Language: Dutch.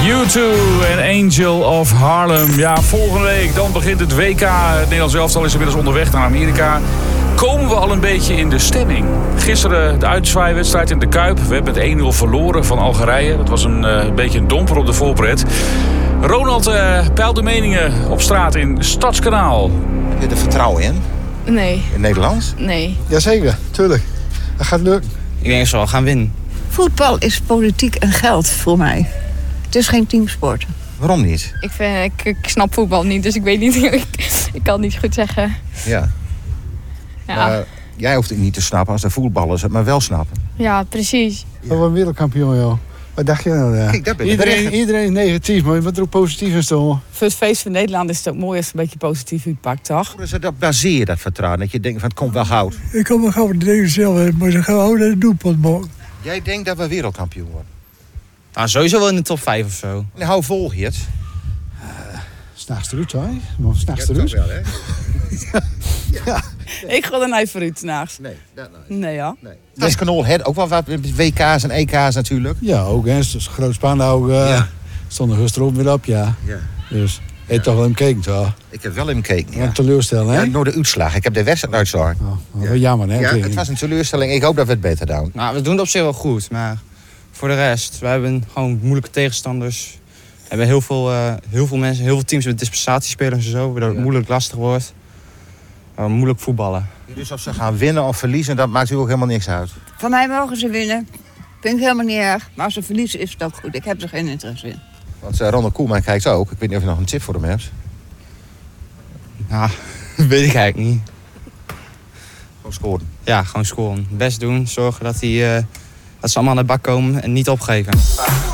U2 en Angel of Harlem. Ja, volgende week dan begint het WK. Het Nederlands elftal is inmiddels onderweg naar Amerika. Komen we al een beetje in de stemming? Gisteren de uitzwaaiwedstrijd in de Kuip. We hebben met 1-0 verloren van Algerije. Dat was een beetje een domper op de voorpret. Ronald peilt de meningen op straat in Stadskanaal. Heb je er vertrouwen in? Nee. In Nederlands? Nee. Jazeker, tuurlijk. Dat gaat lukken. Ik denk dat ze wel gaan winnen. Voetbal is politiek en geld voor mij. Het is geen teamsport. Waarom niet? Ik snap voetbal niet, dus ik weet niet. Ik kan het niet goed zeggen. Ja. Ja, Jij hoeft het niet te snappen als de voetballers het maar wel snappen. ja precies. We worden wereldkampioen, joh. Wat dacht je nou? Ja? Kijk, daar ben je Iedereen is negatief, maar je moet er ook positief in staan. Voor het feest van Nederland is het ook mooi als het een beetje positief uitpakt, toch? Hoe is dat baseer je dat vertrouwen? Dat je denkt van het komt wel goud. Ik kan wel gauw de dingen zelf, maar ze gaan ook naar de doelpunt maken. Jij denkt dat we wereldkampioen worden? Nou, sowieso wel in de top 5 of zo. En hou vol, Geert. S'nachts eruit, hè? Maar s'nachts eruit. wel, hè? Ja. Ik ga er niet vooruit s'nachts. Nee, dat nooit. Nee, ja. Nee. Stadskanaal heeft ook wel wat WK's en EK's natuurlijk. Ja, ook, hè. Groot Spandau stond er gisteren ook weer op, ja. Ja. Dus, je hebt toch wel hem gekeken, toch? Ik heb wel in gekeken, Een teleurstelling, hè? Ja, door de uitslag. Ik heb de wedstrijd nooit zo. Wel jammer, hè? Ja, het was een teleurstelling. Ik hoop dat we het beter doen. Nou, we doen het op zich wel goed, maar voor de rest, we hebben gewoon moeilijke tegenstanders. We hebben heel veel mensen, heel veel teams met dispensatiespelers en zo, waardoor het moeilijk lastig wordt. Moeilijk voetballen. Dus of ze gaan winnen of verliezen, dat maakt u ook helemaal niks uit. Van mij mogen ze winnen. Vind ik helemaal niet erg. Maar als ze verliezen is het ook goed. Ik heb er geen interesse in. Want Ronald Koeman kijkt ook. Ik weet niet of je nog een tip voor hem hebt. Nou, weet ik eigenlijk niet. Gewoon scoren. Ja, gewoon scoren. Best doen, zorgen dat ze allemaal aan de bak komen en niet opgeven.